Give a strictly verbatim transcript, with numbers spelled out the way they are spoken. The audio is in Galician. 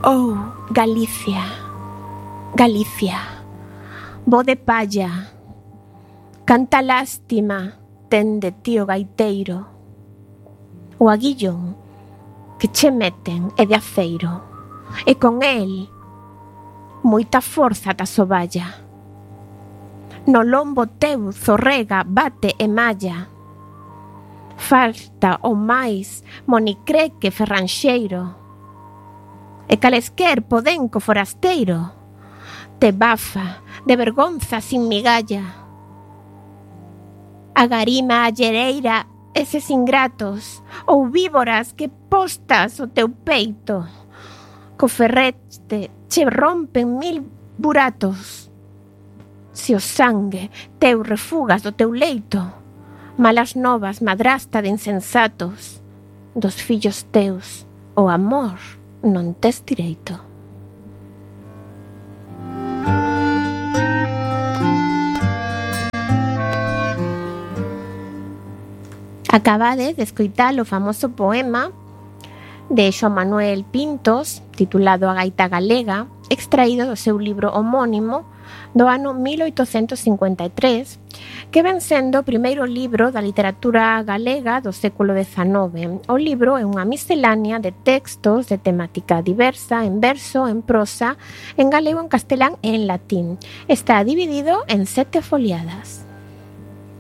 Oh, Galicia, Galicia, bo de palla, canta lástima ten de ti o gaiteiro, o aguillón que che meten é de aceiro, e con el moita forza da soballa. No lombo teu zorrega bate e malla, falta o máis monicreque ferranxeiro, e calesquer podenco forasteiro te bafa de vergonza sin migalla. A garima allereira eses ingratos, ou víboras que postas o teu peito, co ferrete che rompen mil buratos. Se o sangue teu refugas do teu leito, malas novas, madrasta de insensatos, dos fillos teus o amor non tes direito. Acabades de escoitar o famoso poema de Xoán Manuel Pintos, titulado A gaita galega, extraído do seu libro homónimo do ano mil oitocentos cincuenta e tres, que ven sendo o primeiro libro da literatura galega do século dezanove. O libro é unha miscelánea de textos de temática diversa, en verso, en prosa, en galego, en castelán e en latín. Está dividido en sete foliadas.